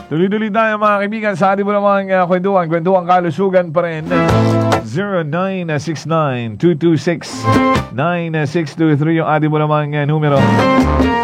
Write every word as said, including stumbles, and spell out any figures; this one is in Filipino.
Tuloy-tuloy tayo mga kaibigan sa ating mo namang uh, kwentuhan. Kwentuhan kalusugan pa rin. zero nine six nine two two six nine six two three yung ating mo namang uh, numero.